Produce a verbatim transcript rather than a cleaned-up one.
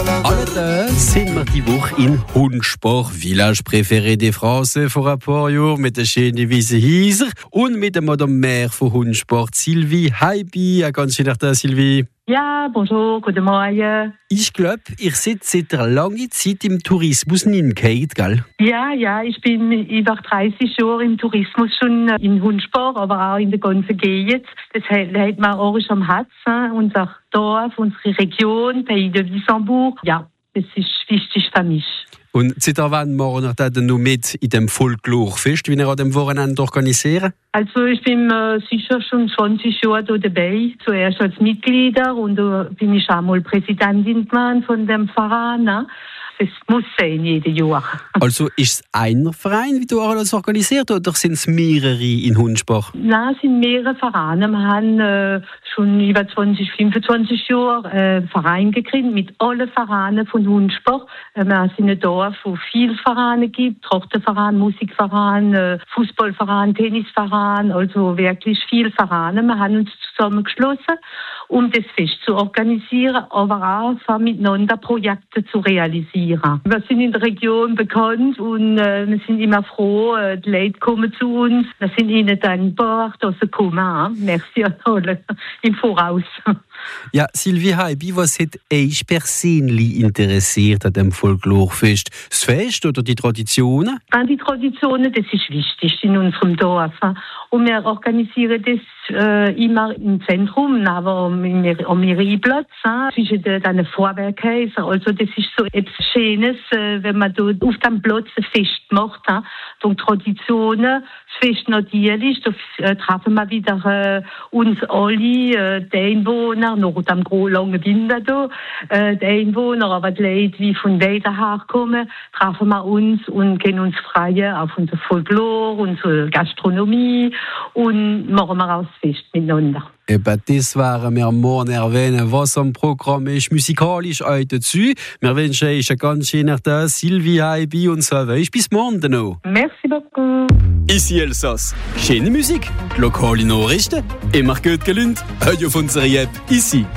Alle sind wir die Woche in Hundsport, Village préféré des Français, vor ein paar Jahren mit der schönen Wiese Hieser und mit der Madame Maire von Hundsport, Sylvie Heibi. Ein ganz schöner Tag, Sylvie. Ja, bonjour, guten Morgen. Ich glaube, ich sitze seit einer langen Zeit im Tourismus hingeht, gell? Ja, ja, ich bin über dreißig Jahre im Tourismus schon in Hundsport, aber auch in der ganzen Gegend. Das hat man auch schon am Herz, unser Dorf, unsere Region, Pays de Wissembourg. Ja, das ist wichtig für mich. Und seit wann machen wir dann noch mit in dem Folklorfest, wie wir an dem Wochenende organisieren? Also ich bin äh, sicher schon zwanzig Jahre da dabei. Zuerst als Mitglieder und da äh, bin ich auch mal Präsidentin von dem Verein. Ne? Das muss sein, jedes Jahr. Also ist es ein Verein, wie du alles organisiert, oder sind es mehrere in Hundsport? Nein, es sind mehrere Vereine. Wir haben äh, schon über zwanzig, fünfundzwanzig Jahre äh, einen Verein gekriegt mit allen Vereinen von Hundsport. Äh, wir sind ein Dorf, wo viele Vereine gibt. Trachtenverein, Musikverein, äh, Fußballverein, Tennisverein, also wirklich viele Vereine. Wir haben uns zusammengeschlossen, um das Fest zu organisieren, aber auch miteinander Projekte zu realisieren. Wir sind in der Region bekannt und äh, wir sind immer froh, äh, die Leute kommen zu uns. Wir sind ihnen dankbar, dass sie kommen. Merci an alle im Voraus. Ja, Sylvie Heibi, was hat euch persönlich interessiert an dem Folklorfest? Das Fest oder die Traditionen? Die Traditionen, das ist wichtig in unserem Dorf. Und wir organisieren das äh, immer im Zentrum, aber am, am Marieplatz, zwischen den Vorwerkhäusern. Also das ist so etwas Schönes, äh, wenn man dort auf dem Platz ein Fest macht. Die Traditionen, das Fest natürlich, da äh, treffen wir wieder äh, uns alle, äh, die Einwohner, noch am langen Winter da, äh, die Einwohner, aber die Leute, die von weiter her kommen, treffen wir uns und gehen uns freuen auf unser Folklore, unsere Gastronomie und machen wir auch das Fest miteinander. Eben, das werden wir morgen erwähnen, was am Programm ist, musikalisch auch dazu. Wir wünschen euch einen ganz schönen Tag, Sylvie Heibi, und so weiter. Bis morgen noch. Merci beaucoup. Ici Elsass. Schöne Musik, lokale Nachrichten, immer gut gelaunt, heute auf unserer App, ici.